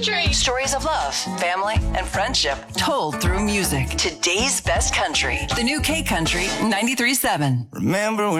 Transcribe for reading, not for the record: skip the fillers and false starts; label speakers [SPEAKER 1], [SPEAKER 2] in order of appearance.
[SPEAKER 1] country.
[SPEAKER 2] Stories of love, family, and friendship told through music. Today's best country. The new K Country 93.7.
[SPEAKER 3] Remember when